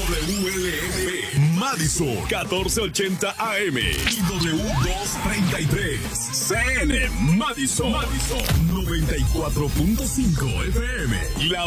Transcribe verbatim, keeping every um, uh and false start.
W L M P, Madison, catorce ochenta A M y W doscientos treinta y tres, C N, Madison, Madison, noventa y cuatro punto cinco F M. La